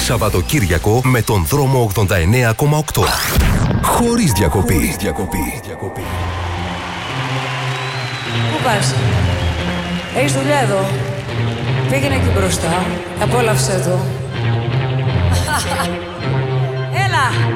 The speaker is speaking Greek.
Σαββατοκύριακο με τον δρόμο 89,8. Χωρίς διακοπή. Πού πας? Έχεις δουλειά εδώ. Πήγαινε εκεί μπροστά. Απόλαυσέ το. Έλα!